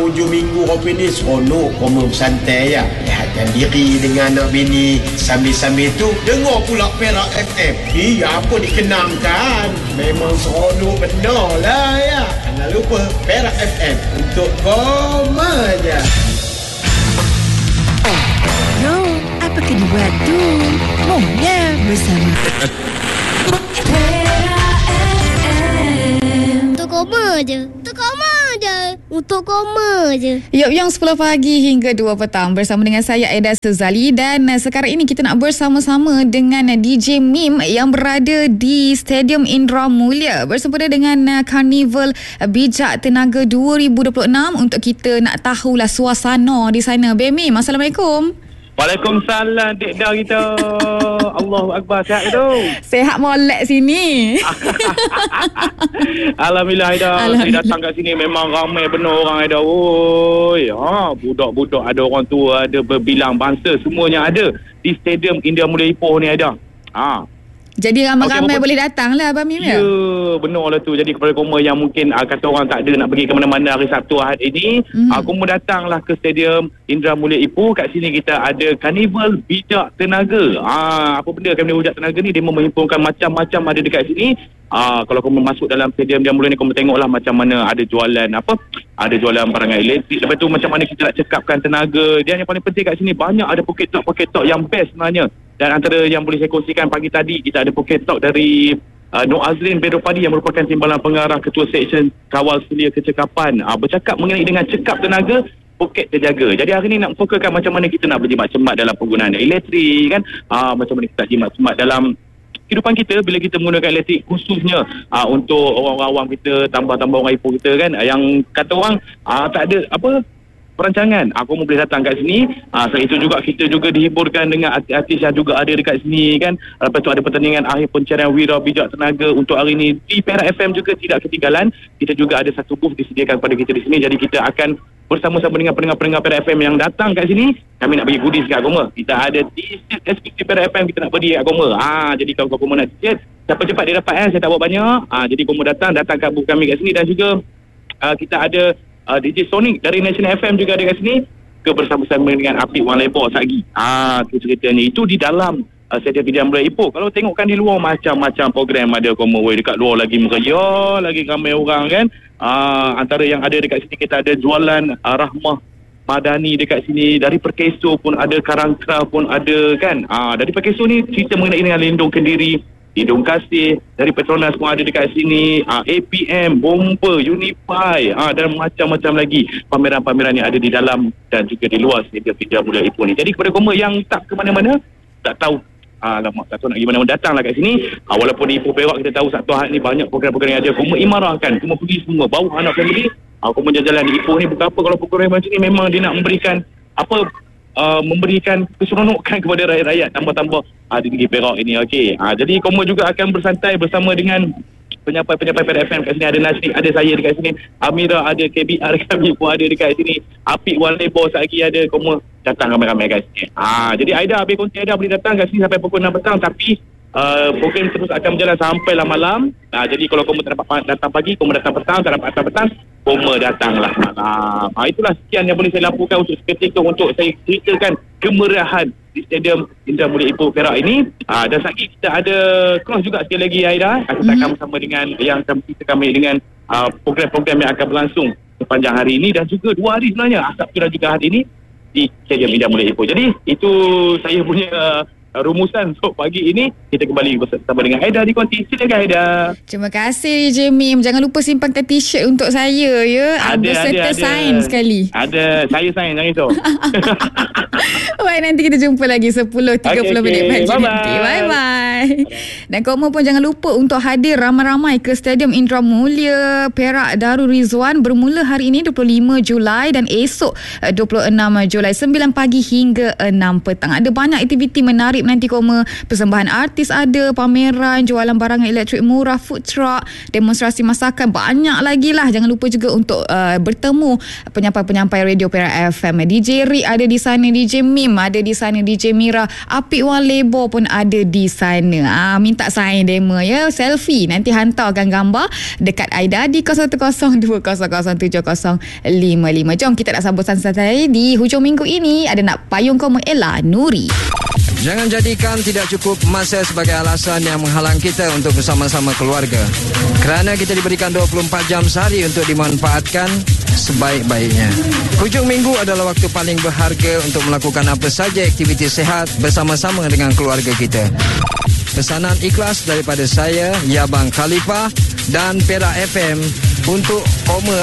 hujung minggu kopi ni seronok koma bersantai ya. Rehatkan diri dengan anak bini. Sambil-sambil tu dengar pula Perak FM. Apa dikenangkan? Memang seronok benar lah ya. Jangan lupa Perak FM untuk koma je. Yo, apa kena buat tu? Moga bersama Untuk koma je. Untuk koma je. Untuk koma je. Yang 10 pagi hingga 2 petang bersama dengan saya Aida Suzali, dan sekarang ini kita nak bersama-sama dengan DJ Mim yang berada di Stadium Indra Mulia bersempena dengan Karnival Bijak Tenaga 2026 untuk kita nak tahulah suasana di sana. Mim, Assalamualaikum. Waalaikumsalam, Dek Dah kita. Allahu Akbar, sihat tu? Sehat molek sini. Alhamdulillah, Aida. Saya datang kat sini memang ramai benar orang, Aida. Oi, budak-budak ada, orang tua ada, berbilang bangsa, semuanya ada di Stadium Indra Mulia Ipoh ni, Aida. Jadi ramai-ramai boleh datang lah Abang Mim ya? Ya, benar lah tu. Jadi kepada koma yang mungkin kata orang tak ada nak pergi ke mana-mana hari Sabtu Ahad ini, koma datanglah ke Stadium Indra Mulia Ipoh. Kat sini kita ada Karnival Bijak Tenaga. Apa benda Karnival Bijak Tenaga ni? Dia menghimpunkan macam-macam ada dekat sini. Kalau kamu masuk dalam stadium Indra Mulia ni, kamu tengoklah macam mana ada jualan ada jualan barangan elektrik. Lepas tu macam mana kita nak cekapkan tenaga. Dan yang paling penting kat sini banyak ada poket talk yang best sebenarnya. Dan antara yang boleh saya kongsikan pagi tadi, kita ada poket talk dari Nur Azrin Bedopadi yang merupakan timbalan pengarah Ketua Seksyen Kawal Selia Kecekapan, bercakap mengenai dengan cekap tenaga poket terjaga. Jadi hari ni nak fokuskan macam mana kita nak berjimat-cemat dalam penggunaan elektrik kan. Macam mana kita nak jimat-cemat dalam kehidupan kita bila kita menggunakan elektrik, khususnya untuk orang-orang awam kita, tambah-tambah orang Ipoh kita kan, yang kata orang tak ada perancangan. Aku boleh datang kat sini. Selain itu juga kita juga dihiburkan dengan artis-artis yang juga ada dekat sini kan. Lepas tu ada pertandingan akhir pencarian wira bijak tenaga untuk hari ini di Perak FM juga tidak ketinggalan. Kita juga ada satu booth disediakan kepada kita di sini. Jadi kita akan bersama-sama dengan pendengar-pendengar Perak FM yang datang kat sini. Kami nak bagi goodies kat Koma. Kita ada t-shirt eksklusif Perak FM kita nak bagi kat Koma. Jadi kalau Koma nak t-shirt, siapa cepat dia dapat saya tak buat banyak. Jadi Koma datang kat booth kami kat sini. Dan juga kita ada DJ Sonic dari National FM juga ada kat sini, bersama-sama dengan Apik Wan Lebor Sagi. Tu ceritanya. Itu di dalam Stadium Indra Mulia Ipoh. Kalau tengokkan di luar macam-macam program ada Koma. Dekat luar lagi meriah, lagi ramai orang kan. Antara yang ada dekat sini kita ada jualan Rahmah Madani dekat sini. Dari Perkeso pun ada, Karangkra pun ada kan. Dari Perkeso ni cerita mengenai dengan Lindung Kendiri, Hidung Kasih, dari Petronas pun ada dekat sini, APM, Bomber, Unify, dan macam-macam lagi pameran-pameran yang ada di dalam dan juga di luar Stadium Indra Mulia Ipoh ni. Jadi kepada Koma yang tak ke mana-mana, tak tahu tak tahu nak pergi mana-mana, datanglah kat sini. Walaupun di Ipoh Perak kita tahu Sabtu Ahad ni banyak program-program yang ada, Koma imarahkan, Koma pergi semua, bawa anak family, Koma jalan-jalan di Ipoh ni. Bukan apa, kalau program macam ni memang dia nak memberikan memberikan keseronokan kepada rakyat-rakyat, tambah-tambah di negeri Perak ini. Okey. Jadi Koma juga akan bersantai bersama dengan penyampai-penyampai Perak FM kat sini. Ada Nasri, ada saya dekat sini, Amira ada, KBR kami pun ada dekat sini, Apik Wan Lebor lagi ada. Koma datang ramai-ramai kat sini. Jadi Aida, habis konti Aida boleh datang kat sini sampai pukul 6 petang, tapi program terus akan berjalan sampailah malam. Jadi kalau Koma tak dapat datang pagi, Koma datang petang. Tak dapat datang petang, Koma datanglah malam. Itulah sekian yang boleh saya laporkan untuk seketika, untuk saya ceritakan kemeriahan di Stadium Indra Mulia Ipoh Perak ini. Dan lagi kita ada cross juga sekali lagi Aida. Kita akan bersama dengan yang akan kita kami dengan program-program yang akan berlangsung sepanjang hari ini dan juga 2 hari sebenarnya, Sabtu dan juga hari ini di Stadium Indra Mulia Ipoh. Jadi itu saya punya rumusan untuk pagi ini. Kita kembali bersama dengan Aida di konti. Silakan Aida. Terima kasih DJ Mim. Jangan lupa simpankan t-shirt untuk saya ya. Beserta sign sekali. Ada, saya sign, jangan risau. Baik, nanti kita jumpa lagi 10.30 minit pagi nanti. Bye-bye. Dan Koma pun jangan lupa untuk hadir ramai-ramai ke Stadium Indra Mulia Perak Darul Rizwan bermula hari ini 25 Julai dan esok 26 Julai 9 pagi hingga 6 petang. Ada banyak aktiviti menarik nanti Koma. Persembahan artis ada, pameran, jualan barangan elektrik murah, food truck, demonstrasi masakan, banyak lagi lah. Jangan lupa juga untuk bertemu penyampai-penyampai radio Perak FM. DJ Rick ada di sana, DJ Mim ada di sana, DJ Mira, Apik Wan Lebor pun ada di sana. sana. Minta sign demo ya, selfie. Nanti hantarkan gambar dekat Aida di 0102007055. Jom kita nak sambut santai di hujung minggu ini. Ada nak payung koma Ella Nuri. Jangan jadikan tidak cukup masa sebagai alasan yang menghalang kita untuk bersama-sama keluarga. Kerana kita diberikan 24 jam sehari untuk dimanfaatkan sebaik-baiknya. Hujung minggu adalah waktu paling berharga untuk melakukan apa saja aktiviti sehat bersama-sama dengan keluarga kita. Pesanan ikhlas daripada saya, Yabang Khalifah dan Perak FM untuk koma